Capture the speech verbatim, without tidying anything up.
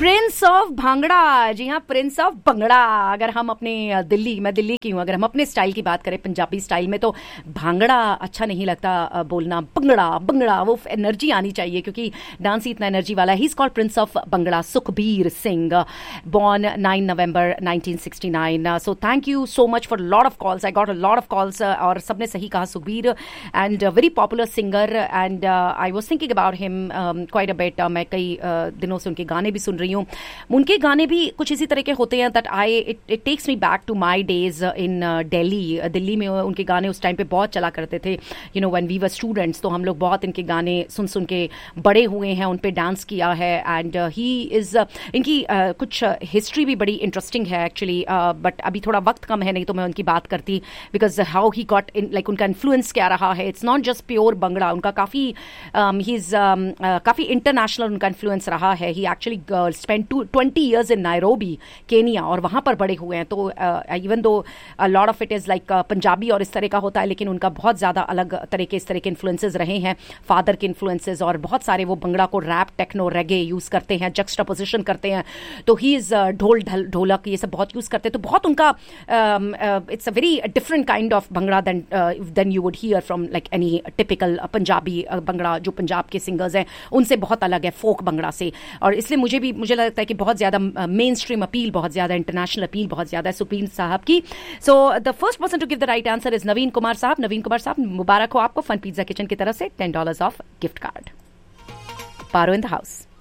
Prince of bhangra, जी हाँ, Prince of bhangra. अगर हम अपने दिल्ली, मैं दिल्ली की हूँ, अगर हम अपने स्टाइल की बात करें पंजाबी स्टाइल में, तो भांगड़ा अच्छा नहीं लगता बोलना, भंगड़ा भंगड़ा वो एनर्जी आनी चाहिए, क्योंकि डांस ही इतना एनर्जी वाला है। He is called Prince of bhangra, Sukhbir Singh, born nine November nineteen sixty nine. So thank you so much for lot of calls. I got a lot of calls और सबने सही कहा, Sukhbir and very popular singer, and I was thinking about him quite a bit. मैं कई uh, दिनों से उनके गाने भी सुन रही हूँ. उनके गाने भी कुछ इसी तरह के होते हैं that I it it takes me back to my days in Delhi. Delhi में उनके गाने उस टाइम पे बहुत चला करते थे, you know when we were students. तो हम लोग बहुत इनके गाने सुन सुन के बड़े हुए हैं, उन पे डांस किया है. एंड ही इज इनकी uh, कुछ हिस्ट्री भी बड़ी इंटरेस्टिंग है एक्चुअली, बट अभी थोड़ा वक्त कम है, नहीं तो मैं उनकी बात करती, because how he got in, like उनका इन्फ्लुएंस क्या रहा है. It's not just pure bhangra, उनका काफ़ी ही इज काफ़ी इंटरनेशनल उनका इन्फ्लुएंस रहा है. ही actually spend to twenty years in Nairobi, Kenya, और वहाँ पर बड़े हुए हैं. तो even though lot of it is like Punjabi और इस तरह का होता है, लेकिन उनका बहुत ज़्यादा अलग तरह के इस तरह के इन्फ्लुएंसेस रहे हैं, फादर के इन्फ्लुएंसेस, और बहुत सारे वो भंगड़ा को रैप, टेक्नो, रेगे यूज़ करते हैं, जक्स्टापोजिशन करते हैं. तो ही इज़ ढोल ढल ढोलक ये सब बहुत यूज़ करते हैं. तो बहुत उनका it's a very different kind of bhangra then then you would hear from like any typical Punjabi bhangra. जो पंजाब के सिंगर्स हैं उनसे बहुत अलग है फोक भंगड़ा से, और इसलिए मुझे भी मुझे लगता है कि बहुत ज़्यादा मेन स्ट्रीम अपील, बहुत ज़्यादा इंटरनेशनल अपील बहुत ज़्यादा है सुप्रीम साहब की. So the first person to give the right answer is नवीन कुमार साहब. नवीन कुमार साहब, मुबारक हो आपको फन पिज्जा किचन की तरफ से ten dollars of gift card. Paro in the house.